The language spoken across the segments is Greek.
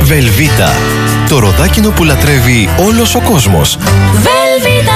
Βελβίτα. Το ροδάκινο που λατρεύει όλος ο κόσμος. Βελβίτα.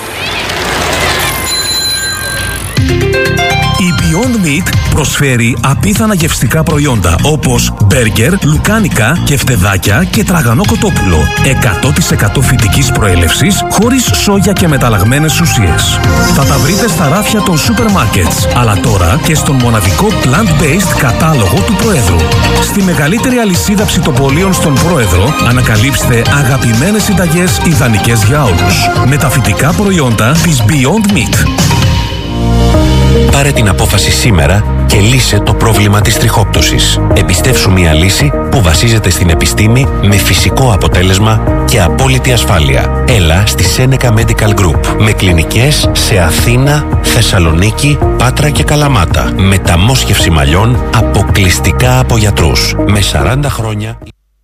Η Beyond Meat προσφέρει απίθανα γευστικά προϊόντα όπως μπέργκερ, λουκάνικα, κεφτεδάκια και τραγανό κοτόπουλο. 100% φυτικής προέλευσης, χωρίς σόγια και μεταλλαγμένες ουσίες. Θα τα βρείτε στα ράφια των σούπερ μάρκετς, αλλά τώρα και στον μοναδικό plant-based κατάλογο του Προέδρου. Στη μεγαλύτερη αλυσίδα ψητοπολίων στον Πρόεδρο ανακαλύψτε αγαπημένες συνταγές ιδανικές για όλους. Με τα φυτικά προϊόντα της Beyond Meat. Πάρε την απόφαση σήμερα και λύσε το πρόβλημα της τριχόπτωσης. Εμπιστεύσου μια λύση που βασίζεται στην επιστήμη με φυσικό αποτέλεσμα και απόλυτη ασφάλεια. Έλα στη Seneca Medical Group με κλινικές σε Αθήνα, Θεσσαλονίκη, Πάτρα και Καλαμάτα. Μεταμόσχευση μαλλιών αποκλειστικά από γιατρούς. Με 40 χρόνια...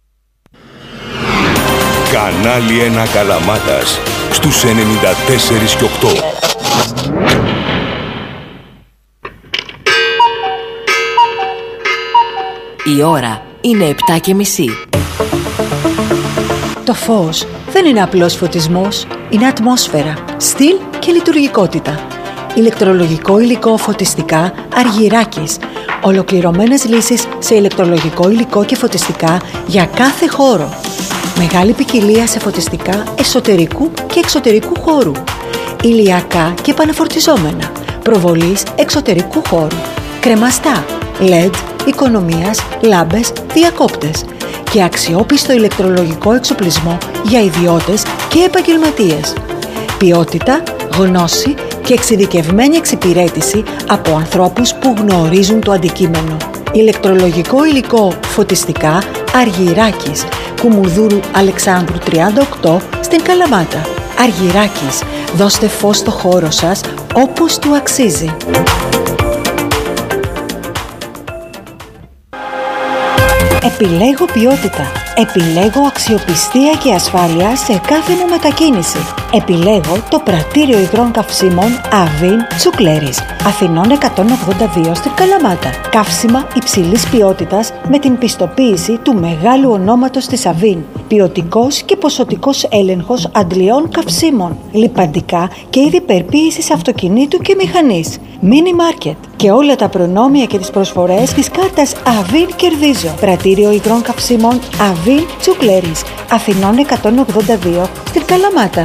Κανάλι 1 Καλαμάτας στους 94 και 8. Η ώρα είναι 7:30. Το φως δεν είναι απλός φωτισμός, είναι ατμόσφαιρα, στυλ και λειτουργικότητα. Ηλεκτρολογικό υλικό φωτιστικά Αργυράκης. Ολοκληρωμένες λύσεις σε ηλεκτρολογικό υλικό και φωτιστικά για κάθε χώρο. Μεγάλη ποικιλία σε φωτιστικά εσωτερικού και εξωτερικού χώρου. Ηλιακά και επαναφορτιζόμενα. Προβολής εξωτερικού χώρου. Κρεμαστά, LED, οικονομίας, λάμπες, διακόπτες και αξιόπιστο ηλεκτρολογικό εξοπλισμό για ιδιώτες και επαγγελματίες. Ποιότητα, γνώση και εξειδικευμένη εξυπηρέτηση από ανθρώπους που γνωρίζουν το αντικείμενο. Ηλεκτρολογικό υλικό φωτιστικά Αργυράκης, Κουμουνδούρου Αλεξάνδρου 38 στην Καλαμάτα. Αργυράκης, δώστε φως στο χώρο σας όπως του αξίζει. Επιλέγω ποιότητα. Επιλέγω αξιοπιστία και ασφάλεια σε κάθε μου μετακίνηση. Επιλέγω το πρατήριο υγρών καυσίμων Αβίν Τσουκλέρης, Αθηνών 182 στην Καλαμάτα. Καύσιμα υψηλής ποιότητας με την πιστοποίηση του μεγάλου ονόματος της Αβίν. Ποιοτικός και ποσοτικός έλεγχος αντλειών καυσίμων. Λιπαντικά και είδη περποίησης αυτοκινήτου και μηχανής. Mini Market. Και όλα τα προνόμια και τις προσφορές της κάρτας Αβίν Κερδίζω. Πρατήριο υγρών καυσίμων Αβίν Τσουκλέρης, Αθηνών 182 στην Καλαμάτα.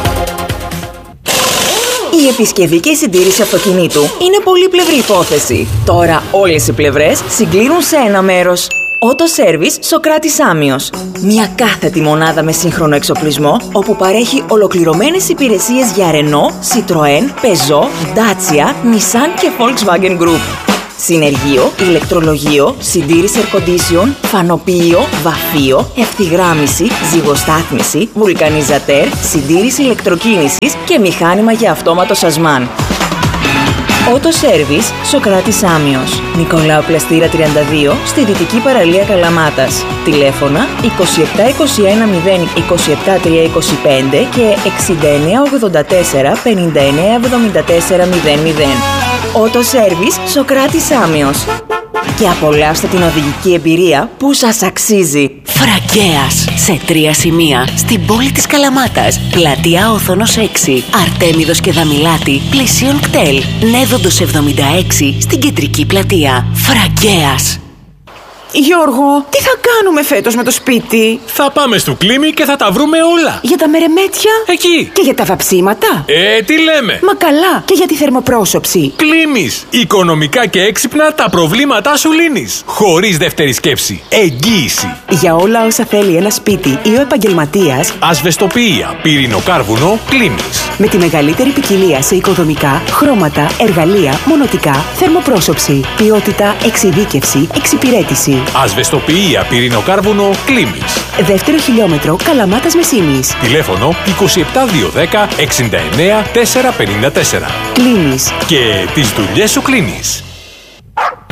Η επισκευή και η συντήρηση αυτοκινήτου είναι πολύπλευρη υπόθεση. Τώρα όλες οι πλευρές συγκλίνουν σε ένα μέρος. Auto Service Σοκράτης Άμιος. Μια κάθετη μονάδα με σύγχρονο εξοπλισμό, όπου παρέχει ολοκληρωμένες υπηρεσίες για Renault, Citroën, Peugeot, Dacia, Nissan και Volkswagen Group. Συνεργείο, ηλεκτρολογείο, συντήρηση air condition, φανοποιείο, βαφείο, ευθυγράμμιση, ζυγοστάθμιση, βουλκανιζατέρ, συντήρηση ηλεκτροκίνησης και μηχάνημα για αυτόματο σασμάν. Auto Service Σοκράτης Άμιος. Νικολάου Πλαστήρα 32 στη Δυτική Παραλία Καλαμάτας. Τηλέφωνα 2721 0 27 325 και 6984 59 74 00. Auto Service Σοκράτης Άμιος. Και απολαύστε την οδηγική εμπειρία που σας αξίζει. Φραγκέας, σε 3 σημεία στην πόλη της Καλαμάτας. Πλατεία Όθωνος 6, Αρτέμιδος και Δαμιλάτη, πλησίον κτέλ. Νέδοντος 76 στην κεντρική πλατεία. Φραγκέας. Γιώργο, τι θα κάνουμε φέτος με το σπίτι? Θα πάμε στο Κλίμι και θα τα βρούμε όλα. Για τα μερεμέτια? Εκεί. Και για τα βαψίματα? Τι λέμε? Μα καλά, και για τη θερμοπρόσωψη. Κλίμις. Οικονομικά και έξυπνα τα προβλήματά σου λύνεις. Χωρίς δεύτερη σκέψη. Εγγύηση. Για όλα όσα θέλει ένα σπίτι ή ο επαγγελματίας. Ασβεστοποιία, πυρηνοκάρβουνο, Κλίμις. Με τη μεγαλύτερη ποικιλία σε οικοδομικά, χρώματα, εργαλεία, μονοτικά, θερμοπρόσωψη, ποιότητα, εξειδίκευση, εξυπηρέτηση. Ασβεστοποιία, πυρηνοκάρβουνο, Κλίμις. Δεύτερο χιλιόμετρο, Καλαμάτας Μεσίνης. Τηλέφωνο 27210 69 454. Κλίμις. Και τις δουλειές σου κλείνεις.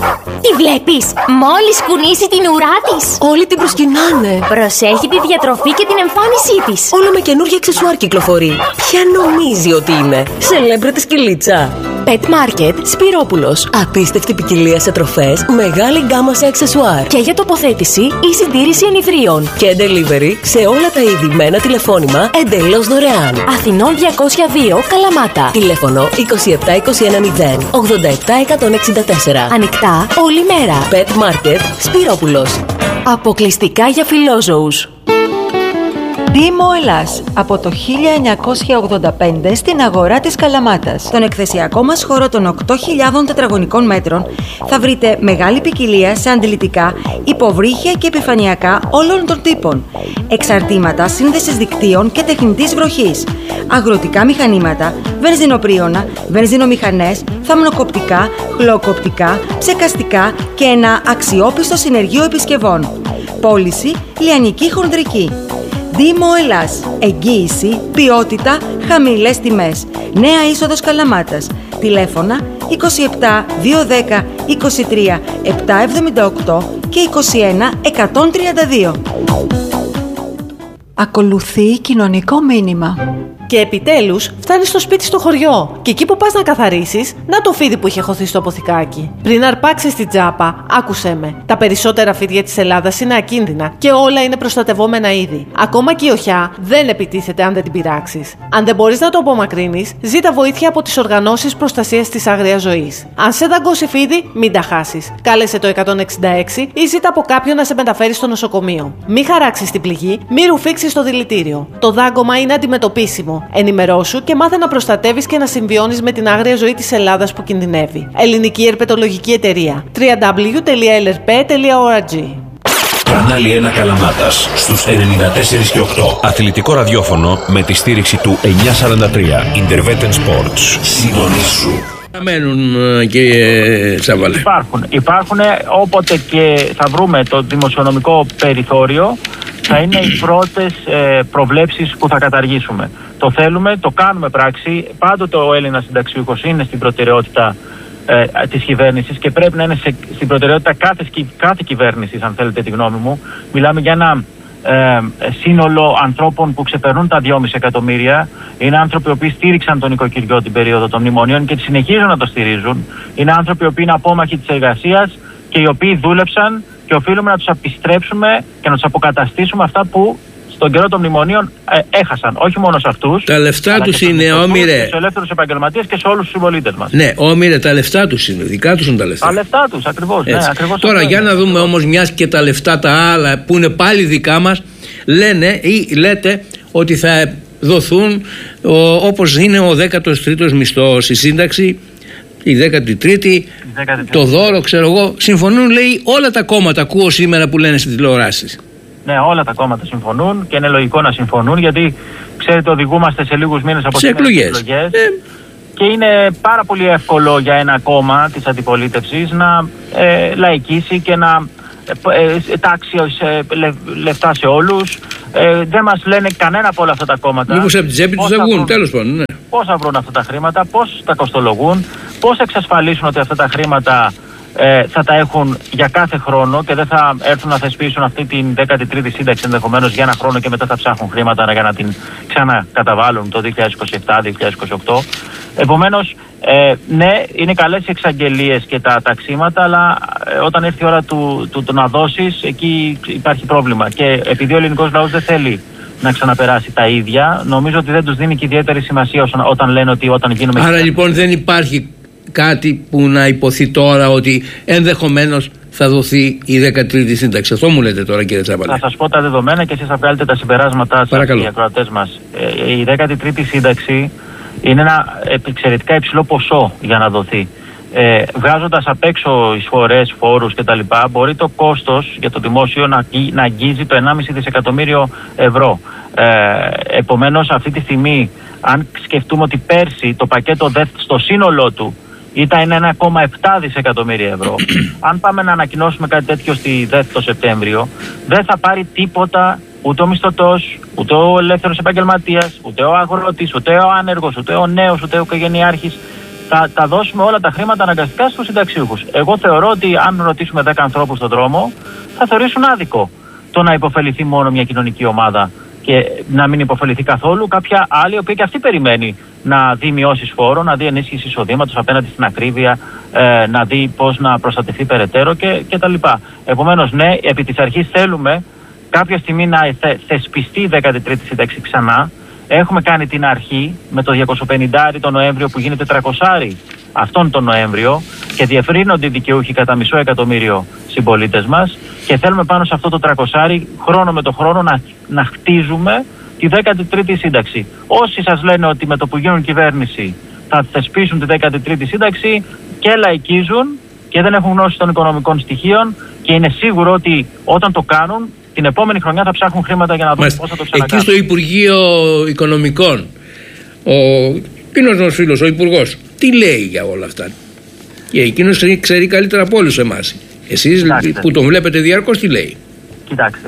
Τη βλέπεις? Μόλις κουνήσει την ουρά της, όλοι την προσκυνάνε. Προσέχει τη διατροφή και την εμφάνισή της. Όλο με καινούργια αξεσουάρ κυκλοφορεί. Ποια νομίζει ότι είναι? Σελέμπριτη σκυλίτσα. Pet Market Σπυρόπουλος. Απίστευτη ποικιλία σε τροφές, μεγάλη γκάμα σε αξεσουάρ. Και για τοποθέτηση ή συντήρηση ενιδρίων. Και delivery σε όλα τα είδη με ένα τηλεφώνημα εντελώς δωρεάν. Αθηνών 202 Καλαμάτα. Τηλέφωνο 27210 87164. Ανοιχτά όλη μέρα. Pet Market Σπυρόπουλος. Αποκλειστικά για φιλόζωους. Δήμο Ελλάς, από το 1985 στην αγορά της Καλαμάτας. Στον εκθεσιακό μας χώρο των 8.000 τετραγωνικών μέτρων θα βρείτε μεγάλη ποικιλία σε αντιλητικά, υποβρύχια και επιφανειακά όλων των τύπων, εξαρτήματα σύνδεσης δικτύων και τεχνητής βροχής, αγροτικά μηχανήματα, βενζινοπρίωνα, βενζινομηχανές, θαμνοκοπτικά, χλωκοπτικά, ψεκαστικά και ένα αξιόπιστο συνεργείο επισκευών. Πώληση λιανική χονδρική. Δήμο Ελλάς. Εγγύηση, ποιότητα, χαμηλές τιμές. Νέα είσοδος Καλαμάτας. Τηλέφωνα 27 210 23 778 και 21 132. Ακολουθεί κοινωνικό μήνυμα. Και επιτέλους φτάνεις στο σπίτι στο χωριό. Και εκεί που πας να καθαρίσεις, να το φίδι που είχε χωθεί στο αποθηκάκι. Πριν αρπάξεις την τσάπα, άκουσέ με. Τα περισσότερα φίδια της Ελλάδας είναι ακίνδυνα και όλα είναι προστατευόμενα είδη. Ακόμα και η οχιά δεν επιτίθεται αν δεν την πειράξεις. Αν δεν μπορείς να το απομακρύνεις, ζήτα βοήθεια από τις οργανώσεις προστασίας της άγριας ζωής. Αν σε δαγκώσει φίδι, μην τα χάσεις. Κάλεσε το 166 ή ζήτα από κάποιον να σε μεταφέρει στο νοσοκομείο. Μην χαράξεις την πληγή, μην ρουφήξεις το δηλητήριο. Το δάγκωμα είναι αντιμετωπίσιμο. Ενημερώσου και μάθε να προστατεύεις και να συμβιώνεις με την άγρια ζωή της Ελλάδας που κινδυνεύει. Ελληνική Ερπετολογική Εταιρεία. www.lrp.org. Κανάλι 1 Καλαμάτας στους 94 και 8. Αθλητικό ραδιόφωνο με τη στήριξη του 943. Intervetten Sports. Συντονίσου. Μένουν, κύριε Τσάβαλε. Υπάρχουν όποτε και θα βρούμε το δημοσιονομικό περιθώριο, θα είναι οι πρώτες προβλέψεις που θα καταργήσουμε. Το θέλουμε, το κάνουμε πράξη. Πάντοτε ο Έλληνας συνταξιούχος είναι στην προτεραιότητα της κυβέρνησης και πρέπει να είναι στην προτεραιότητα κάθε κυβέρνησης, αν θέλετε τη γνώμη μου. Μιλάμε για ένα σύνολο ανθρώπων που ξεπερνούν τα 2,5 εκατομμύρια. Είναι άνθρωποι οι οποίοι στήριξαν τον οικοκυριό την περίοδο των μνημονίων και συνεχίζουν να το στηρίζουν. Είναι άνθρωποι οι οποίοι είναι απόμαχοι της εργασίας και οι οποίοι δούλεψαν και οφείλουμε να τους επιστρέψουμε και να τους αποκαταστήσουμε αυτά που στον καιρό των μνημονίων έχασαν. Όχι μόνο σε αυτούς. Τα λεφτά τους είναι, Όμηρε. Στους ελεύθερους επαγγελματίες και σε όλους τους συμπολίτες μας. Ναι, Όμηρε, τα λεφτά τους είναι. Δικά τους είναι τα λεφτά. Τα λεφτά τους, ακριβώς. Ναι, ακριβώς. Τώρα, για να δούμε όμως, μιας και τα λεφτά τα άλλα που είναι πάλι δικά μας, λένε ή λέτε ότι θα δοθούν όπως είναι ο 13ος μισθός, η σύνταξη, η 13η, το δώρο, ξέρω εγώ. Συμφωνούν, λέει, όλα τα κόμματα. Ακούω σήμερα που λένε στις τηλεοράσεις. Ναι, όλα τα κόμματα συμφωνούν και είναι λογικό να συμφωνούν, γιατί ξέρετε, οδηγούμαστε σε λίγους μήνες από τις εκλογές. Και είναι πάρα πολύ εύκολο για ένα κόμμα της αντιπολίτευσης να λαϊκίσει και να τάξει λεφτά σε όλους. Δεν μας λένε κανένα από όλα αυτά τα κόμματα. Μήπως από την τσέπη τους θα βγουν, τέλος πάντων. Ναι. Πώς θα βρουν αυτά τα χρήματα, πώς τα κοστολογούν, πώς θα εξασφαλίσουν ότι αυτά τα χρήματα θα τα έχουν για κάθε χρόνο και δεν θα έρθουν να θεσπίσουν αυτή την 13η σύνταξη ενδεχομένως για ένα χρόνο και μετά θα ψάχνουν χρήματα για να την ξανακαταβάλουν το 2027-2028. Επομένως, ναι, είναι καλές οι εξαγγελίες και τα ταξίματα, αλλά όταν έρθει η ώρα του να δώσεις, εκεί υπάρχει πρόβλημα. Και επειδή ο ελληνικός λαός δεν θέλει να ξαναπεράσει τα ίδια, νομίζω ότι δεν τους δίνει και ιδιαίτερη σημασία όταν λένε ότι όταν γίνουμε... Άρα λοιπόν δεν υπάρχει κάτι που να υποθεί τώρα ότι ενδεχομένως θα δοθεί η 13η σύνταξη. Αυτό μου λέτε τώρα, κύριε Τσάπαλη. Θα σας πω τα δεδομένα και εσείς θα βγάλετε τα συμπεράσματά σας, οι ακροατές μας. Η 13η σύνταξη είναι ένα εξαιρετικά υψηλό ποσό για να δοθεί. Βγάζοντας απ' έξω εισφορές, φόρους κτλ., μπορεί το κόστος για το δημόσιο να αγγίζει το 1,5 δισεκατομμύριο ευρώ. Επομένως, αυτή τη στιγμή, αν σκεφτούμε ότι πέρσι το πακέτο ΔΕΘ στο σύνολό του ήταν 1,7 δισεκατομμύρια ευρώ, αν πάμε να ανακοινώσουμε κάτι τέτοιο στη ΔΕΘ το Σεπτέμβριο, δεν θα πάρει τίποτα ούτε ο μισθωτός, ούτε ο ελεύθερος επαγγελματίας, ούτε ο αγρότης, ούτε ο άνεργος, ούτε ο νέος, ούτε ο οικογενειάρχης. θα δώσουμε όλα τα χρήματα αναγκαστικά στους συνταξιούχους. Εγώ θεωρώ ότι αν ρωτήσουμε 10 ανθρώπους στον δρόμο, θα θεωρήσουν άδικο το να υποφεληθεί μόνο μια κοινωνική ομάδα και να μην υποφεληθεί καθόλου κάποια άλλη, η οποία και αυτή περιμένει να δει μειώσεις φόρων, να δει ενίσχυση εισοδήματος απέναντι στην ακρίβεια, να δει πώς να προστατευτεί περαιτέρω κτλ. Επομένως, ναι, επί της αρχής θέλουμε κάποια στιγμή να θεσπιστεί η 13η σύνταξη ξανά. Έχουμε κάνει την αρχή με το 250 τον Νοέμβριο που γίνεται 300 αυτόν τον Νοέμβριο και διευρύνονται οι δικαιούχοι κατά 500.000 συμπολίτες μας και θέλουμε πάνω σε αυτό το 300 χρόνο με το χρόνο να χτίζουμε τη 13η σύνταξη. Όσοι σας λένε ότι με το που γίνουν κυβέρνηση θα θεσπίσουν τη 13η σύνταξη και λαϊκίζουν και δεν έχουν γνώση των οικονομικών στοιχείων και είναι σίγουρο ότι όταν το κάνουν την επόμενη χρονιά θα ψάχνουν χρήματα για να δουν πώς θα το ξανακάνουν. Εκεί στο Υπουργείο Οικονομικών, ο κοινός μας φίλος, ο Υπουργός, τι λέει για όλα αυτά? Και εκείνος ξέρει καλύτερα από όλους εμάς. Εσείς που τον βλέπετε διαρκώς, τι λέει? Κοιτάξτε,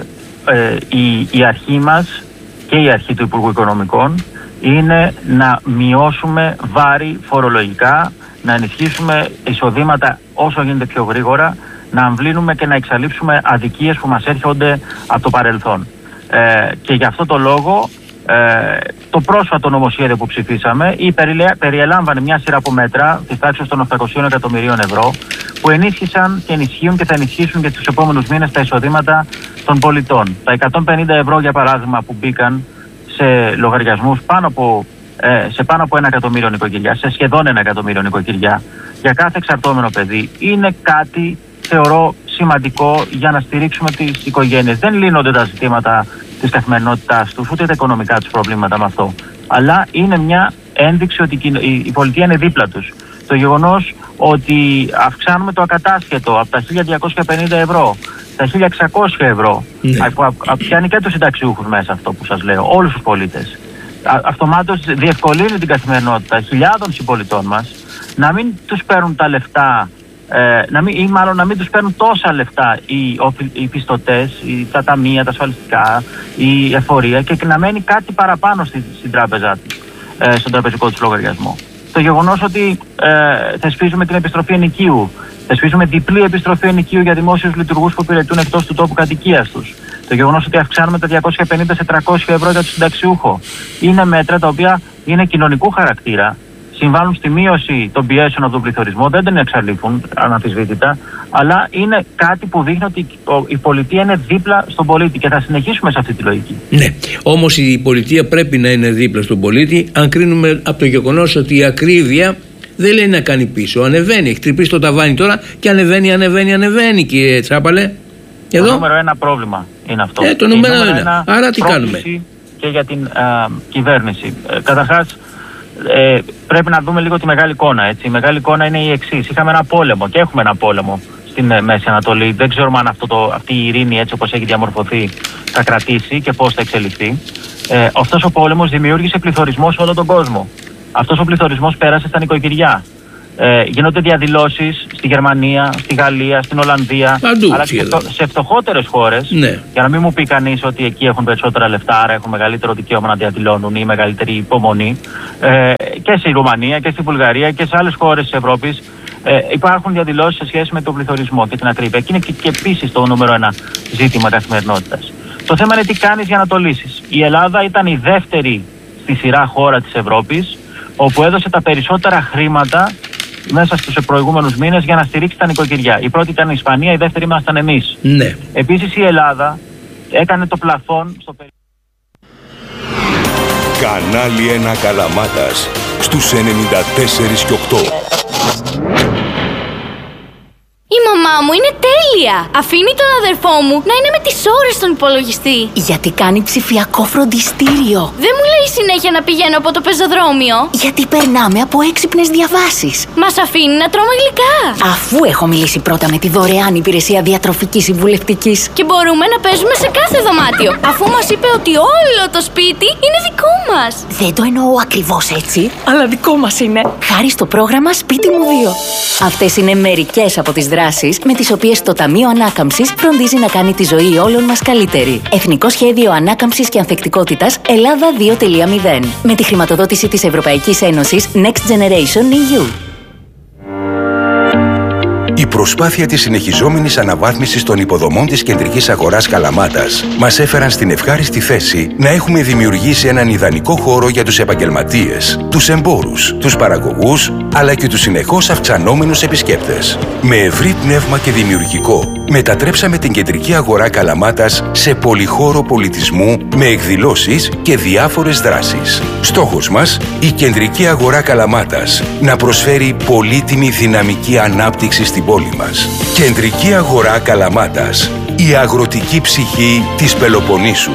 η αρχή μας και η αρχή του Υπουργού Οικονομικών είναι να μειώσουμε βάρη φορολογικά, να ενισχύσουμε εισοδήματα όσο γίνεται πιο γρήγορα, να αμβλύνουμε και να εξαλείψουμε αδικίες που μας έρχονται από το παρελθόν. Και γι' αυτό το λόγο το πρόσφατο νομοσχέδιο που ψηφίσαμε περιελάμβανε μια σειρά από μέτρα της τάξης των 800 εκατομμυρίων ευρώ που ενίσχυσαν και ενισχύουν και θα ενισχύσουν και τους επόμενους μήνες τα εισοδήματα των πολιτών. Τα 150 ευρώ για παράδειγμα που μπήκαν σε λογαριασμούς σε πάνω από 1 εκατομμύριο νοικοκυριά, σε σχεδόν 1 εκατομμύριο νοικοκυριά για κάθε εξαρτώμενο παιδί, είναι κάτι θεωρώ σημαντικό για να στηρίξουμε τις οικογένειες. Δεν λύνονται τα ζητήματα της καθημερινότητάς τους, ούτε τα οικονομικά τους προβλήματα με αυτό. Αλλά είναι μια ένδειξη ότι η πολιτεία είναι δίπλα τους. Το γεγονός ότι αυξάνουμε το ακατάσχετο από τα 1.250 ευρώ στα 1.600 ευρώ, πιάνει και τους συνταξιούχους μέσα αυτό που σας λέω, όλους τους πολίτες. Αυτομάτως διευκολύνει την καθημερινότητα χιλιάδων συμπολιτών μας να μην τους παίρνουν τα λεφτά, να μην τους παίρνουν τόσα λεφτά οι πιστωτές, τα ταμεία, τα ασφαλιστικά, η εφορία και να μένει κάτι παραπάνω στην τράπεζά τους, στον τραπεζικό τους λογαριασμό. Το γεγονός ότι θεσπίζουμε την επιστροφή ενοικίου, θεσπίζουμε διπλή επιστροφή ενοικίου για δημόσιους λειτουργούς που υπηρετούν εκτός του τόπου κατοικίας τους. Το γεγονός ότι αυξάνουμε τα 250 σε 300 ευρώ για τον συνταξιούχο. Είναι μέτρα τα οποία είναι κοινωνικού χαρακτήρα, συμβάλλουν στη μείωση των πιέσεων από τον πληθωρισμό, δεν την εξαλείφουν αναμφισβήτητα, αλλά είναι κάτι που δείχνει ότι η πολιτεία είναι δίπλα στον πολίτη και θα συνεχίσουμε σε αυτή τη λογική. Ναι, όμως η πολιτεία πρέπει να είναι δίπλα στον πολίτη, αν κρίνουμε από το γεγονός ότι η ακρίβεια δεν λέει να κάνει πίσω. Ανεβαίνει, έχει τρυπήσει το ταβάνι τώρα και ανεβαίνει, κύριε Τσάπαλε. Εδώ. Το νούμερο ένα πρόβλημα είναι αυτό. Το νούμερο ένα. Άρα τι κάνουμε? Και για την κυβέρνηση. Καταρχάς, πρέπει να δούμε λίγο τη μεγάλη εικόνα. Έτσι. Η μεγάλη εικόνα είναι η εξής. Είχαμε ένα πόλεμο και έχουμε ένα πόλεμο στην Μέση Ανατολή. Δεν ξέρουμε αν αυτή η ειρήνη, έτσι όπως έχει διαμορφωθεί, θα κρατήσει και πώς θα εξελιχθεί. Αυτός ο πόλεμος δημιούργησε πληθωρισμό σε όλο τον κόσμο. Αυτός ο πληθωρισμός πέρασε στα νοικοκυριά. Γίνονται διαδηλώσεις στη Γερμανία, στη Γαλλία, στην Ολλανδία, αλλά και σε φτωχότερες χώρες. Ναι. Για να μην μου πει κανείς ότι εκεί έχουν περισσότερα λεφτά, άρα έχουν μεγαλύτερο δικαίωμα να διαδηλώνουν ή μεγαλύτερη υπομονή. Και στη Ρουμανία και στη Βουλγαρία και σε άλλες χώρες της Ευρώπης υπάρχουν διαδηλώσεις σε σχέση με τον πληθωρισμό και την ακρίβεια. Και είναι και επίσης το νούμερο ένα ζήτημα καθημερινότητας. Το θέμα είναι τι κάνεις για να το λύσεις. Η Ελλάδα ήταν η δεύτερη στη σειρά χώρα της Ευρώπης όπου έδωσε τα περισσότερα χρήματα μέσα στους προηγούμενους μήνες για να στηρίξει τα νοικοκυριά. Η πρώτη ήταν η Ισπανία, η δεύτερη ήμασταν εμείς. Ναι. Επίσης η Ελλάδα έκανε το πλαφόν στο Κανάλι 1 Καλαμάτας στους 94 και 8. Η μαμά μου είναι τέλεια! Αφήνει τον αδερφό μου να είναι με τις ώρες στον υπολογιστή. Γιατί κάνει ψηφιακό φροντιστήριο. Δεν μου λέει συνέχεια να πηγαίνω από το πεζοδρόμιο. Γιατί περνάμε από έξυπνες διαβάσεις. Μας αφήνει να τρώμε γλυκά. Αφού έχω μιλήσει πρώτα με τη δωρεάν υπηρεσία διατροφικής συμβουλευτικής. Και μπορούμε να παίζουμε σε κάθε δωμάτιο. Αφού μας είπε ότι όλο το σπίτι είναι δικό μας. Δεν το εννοώ ακριβώς έτσι, αλλά δικό μας είναι. Χάρη στο πρόγραμμα Σπίτι μου 2. Αυτές είναι μερικές από τις δράσεις με τις οποίες το Ταμείο Ανάκαμψης φροντίζει να κάνει τη ζωή όλων μας καλύτερη. Εθνικό Σχέδιο Ανάκαμψης και Ανθεκτικότητας Ελλάδα 2.0. Με τη χρηματοδότηση της Ευρωπαϊκής Ένωσης Next Generation EU. προσπάθεια της συνεχιζόμενης αναβάθμισης των υποδομών της κεντρικής αγοράς Καλαμάτας μας έφεραν στην ευχάριστη θέση να έχουμε δημιουργήσει έναν ιδανικό χώρο για τους επαγγελματίες, τους εμπόρους, τους παραγωγούς, αλλά και τους συνεχώς αυξανόμενους επισκέπτες. Με ευρύ πνεύμα και δημιουργικό, μετατρέψαμε την κεντρική αγορά Καλαμάτας σε πολυχώρο πολιτισμού με εκδηλώσεις και διάφορες δράσεις. Στόχος μας, η κεντρική αγορά Καλαμάτας να προσφέρει πολύτιμη δυναμική ανάπτυξη στην πόλη μας. Κεντρική αγορά Καλαμάτας, η αγροτική ψυχή της Πελοποννήσου.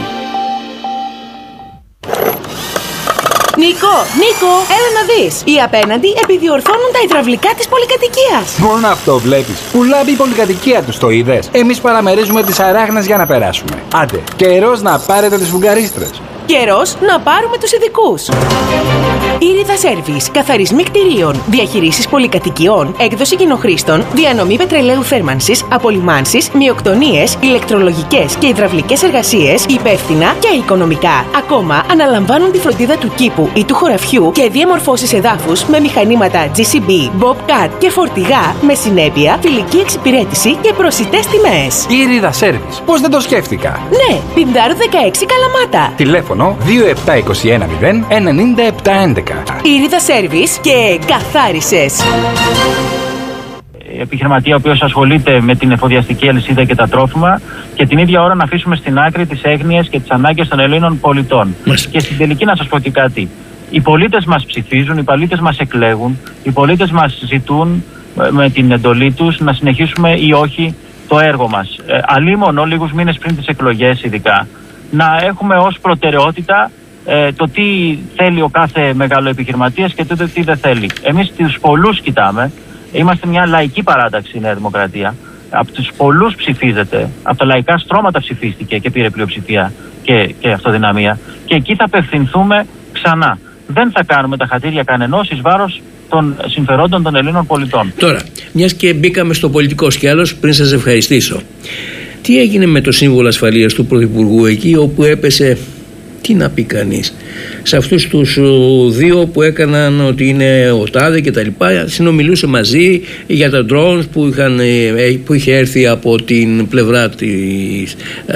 Νίκο, έλα να δεις. Οι απέναντι επιδιορθώνουν τα υδραυλικά της πολυκατοικίας. Μόνο αυτό βλέπεις. Πουλάμε η πολυκατοικία τους, το είδες. Εμείς παραμερίζουμε τις αράχνες για να περάσουμε. Άντε, καιρός να πάρετε τις φουγγαρίστρες. Καιρός να πάρουμε τους ειδικούς. Ήριδα Σέρβις, καθαρισμοί κτηρίων, διαχειρήσεις πολυκατοικιών, έκδοση κοινοχρήστων, διανομή πετρελαίου θέρμανσης, απολυμάνσεις, μειοκτονίες, ηλεκτρολογικές και υδραυλικές εργασίες, υπεύθυνα και οικονομικά. Ακόμα αναλαμβάνουν τη φροντίδα του κήπου ή του χωραφιού και διαμορφώσεις εδάφους με μηχανήματα GCB, Bobcat και φορτηγά με συνέπεια, φιλική εξυπηρέτηση και προσιτές τιμές. Ήριδα Σέρβις, πώς δεν το σκέφτηκα. Ναι, Πινδάρου 16 Καλαμάτα. Τηλέφωνο 27210 9711. Ήριδα Σέρβις και καθάρισες. Επιχειρηματία ο οποίος ασχολείται με την εφοδιαστική αλυσίδα και τα τρόφιμα και την ίδια ώρα να αφήσουμε στην άκρη τις έγνοιες και τις ανάγκες των Ελλήνων πολιτών. Και στην τελική να σας πω και κάτι. Οι πολίτες μας ψηφίζουν, οι πολίτες μας εκλέγουν, οι πολίτες μας ζητούν με την εντολή τους να συνεχίσουμε ή όχι το έργο μας. Αλίμονο λίγους μήνες πριν τις εκλογές ειδικά να έχουμε ως προτεραιότητα το τι θέλει ο κάθε μεγάλο επιχειρηματίας και τότε τι δεν θέλει. Εμείς τους πολλούς κοιτάμε. Είμαστε μια λαϊκή παράταξη η Νέα Δημοκρατία. Από τους πολλούς ψηφίζεται. Από τα λαϊκά στρώματα ψηφίστηκε και πήρε πλειοψηφία και αυτοδυναμία. Και εκεί θα απευθυνθούμε ξανά. Δεν θα κάνουμε τα χατήρια κανενός εις βάρος των συμφερόντων των Ελλήνων πολιτών. Τώρα, μιας και μπήκαμε στο πολιτικό σκέλος, πριν σας ευχαριστήσω. Τι έγινε με το Σύμβολο Ασφαλείας του Πρωθυπουργού εκεί όπου έπεσε, τι να πει κανείς, σε αυτούς τους δύο που έκαναν ότι είναι ο τάδε και τα λοιπά, συνομιλούσε μαζί για τα drones που είχε έρθει από την πλευρά της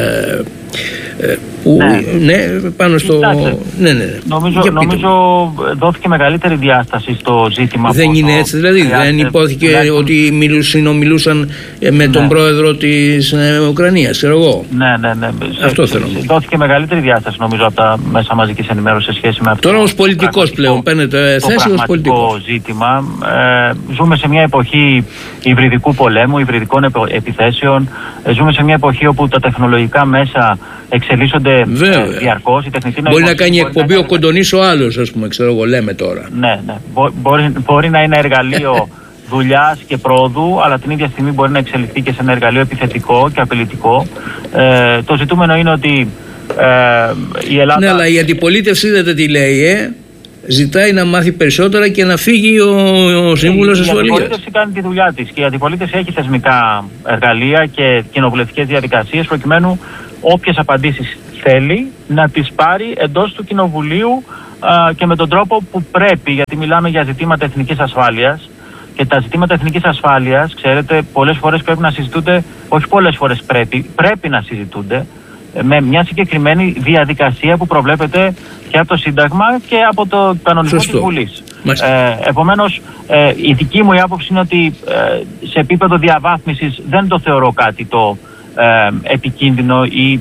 πάνω στο... Ναι. Νομίζω δόθηκε μεγαλύτερη διάσταση στο ζήτημα. Δεν είναι έτσι δηλαδή, δεν υπόθηκε ότι συνομιλούσαν με τον πρόεδρο της Ουκρανίας, ξέρω εγώ. Ναι. Αυτό θέλω. Δόθηκε μεγαλύτερη διάσταση νομίζω από τα μέσα μαζικής ενημέρωσης σε σχέση με αυτό. Τώρα ως πολιτικός πλέον παίρνετε θέση ως πολιτικό ζήτημα. Ζούμε σε μια εποχή υβριδικού πολέμου, υβριδικών επιθέσεων. Ζούμε σε μια εποχή όπου τα τεχνολογικά μέσα εξελίσσονται διαρκώς. Μπορεί να κάνει εκπομπή ο Κοντονής ο άλλος, ας πούμε, ξέρω εγώ, λέμε τώρα. Ναι. Μπορεί να είναι εργαλείο δουλειάς και πρόοδου, αλλά την ίδια στιγμή μπορεί να εξελιχθεί και σε ένα εργαλείο επιθετικό και απειλητικό. Το ζητούμενο είναι ότι η Ελλάδα... Ναι, αλλά η αντιπολίτευση δεν τι λέει, ζητάει να μάθει περισσότερα και να φύγει ο Σύμβουλος Ασφαλείας. Η αντιπολίτευση κάνει τη δουλειά της και η αντιπολίτευση έχει θεσμικά εργαλεία και κοινοβουλευτικές διαδικασίες προκειμένου όποιες απαντήσεις θέλει να τις πάρει εντός του Κοινοβουλίου και με τον τρόπο που πρέπει, γιατί μιλάμε για ζητήματα εθνικής ασφάλειας και τα ζητήματα εθνικής ασφάλειας, ξέρετε, πολλές φορές πρέπει να συζητούνται, όχι πολλές φορές πρέπει να συζητούνται με μια συγκεκριμένη διαδικασία που προβλέπεται και από το Σύνταγμα και από το κανονισμό της Βουλής. Επομένως, η δική μου άποψη είναι ότι σε επίπεδο διαβάθμισης δεν το θεωρώ κάτι το επικίνδυνο ή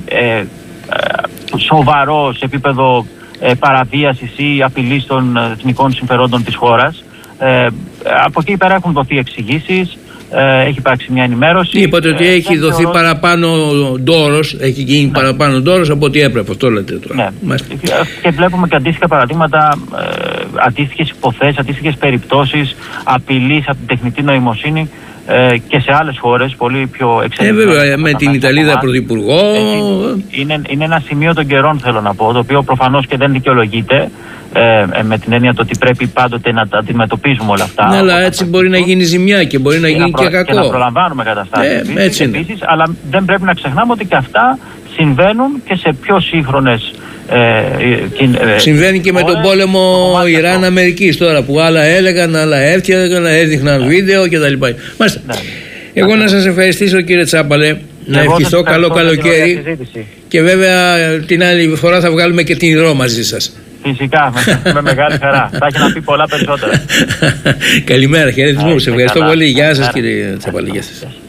σοβαρό σε επίπεδο παραβίασης ή απειλής των εθνικών συμφερόντων της χώρας. Από εκεί πέρα έχουν δοθεί εξηγήσεις, έχει υπάρξει μια ενημέρωση. Είπατε ότι έχει δοθεί παραπάνω ντόρος, έχει γίνει παραπάνω ντόρος από ό,τι έπρεπε, αυτό λέτε τώρα. Ναι. Και βλέπουμε και αντίστοιχα παραδείγματα, αντίστοιχες υποθέσεις, αντίστοιχες περιπτώσεις απειλής από την τεχνητή νοημοσύνη και σε άλλες χώρες πολύ πιο εξελιγμένες. Βέβαια, με την Ιταλίδα πρωθυπουργό. Είναι ένα σημείο των καιρών, θέλω να πω, το οποίο προφανώς και δεν δικαιολογείται με την έννοια το ότι πρέπει πάντοτε να τα αντιμετωπίζουμε όλα αυτά. Ναι, αλλά έτσι μπορεί να γίνει ζημιά και μπορεί να γίνει και κακό. Και να προλαμβάνουμε καταστάσεις επίσης, αλλά δεν πρέπει να ξεχνάμε ότι και αυτά συμβαίνουν και σε πιο σύγχρονες συμβαίνει και με τον πόλεμο Ιράν-Αμερικής τώρα, που άλλα έλεγαν, άλλα έφτιαγαν, έδειχναν βίντεο κτλ. Μάλιστα. Εγώ να σας ευχαριστήσω, κύριε Τσάπαλε, να ευχηθώ καλό καλοκαίρι και βέβαια την άλλη φορά θα βγάλουμε και την ηρώ μαζί σας. Φυσικά, με μεγάλη χαρά. Θα έχει να πει πολλά περισσότερα. Καλημέρα, χαιρετισμούς. Ευχαριστώ πολύ. Γεια σας, κύριε Τσάπαλε. Γεια σας.